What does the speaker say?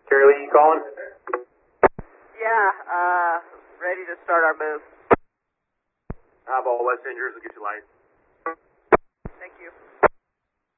Carrie Lee, you calling? Yeah, ready to start our move. Eyeball West Rangers will get you light. Thank you.